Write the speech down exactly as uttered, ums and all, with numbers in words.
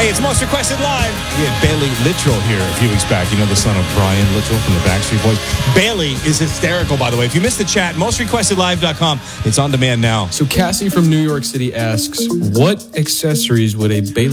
Hey, it's Most Requested Live. We had Bailey Littrell here a few weeks back. You know the son of Brian Littrell from the Backstreet Boys? Bailey is hysterical, by the way. If you missed the chat, most requested live dot com. It's on demand now. So Cassie from New York City asks, what accessories would a Bailey